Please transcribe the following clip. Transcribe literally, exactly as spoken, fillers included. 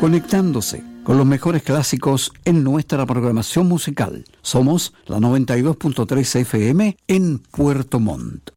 conectándose con los mejores clásicos en nuestra programación musical. Somos la noventa y dos punto tres F M en Puerto Montt.